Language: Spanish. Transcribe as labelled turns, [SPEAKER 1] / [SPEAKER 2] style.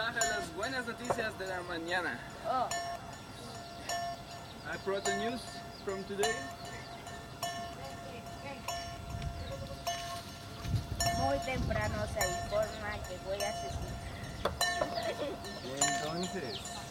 [SPEAKER 1] traje las buenas noticias de la mañana.
[SPEAKER 2] Oh,
[SPEAKER 1] I brought the news from today.
[SPEAKER 2] muy temprano se informa que voy a asesinar.
[SPEAKER 1] Y entonces,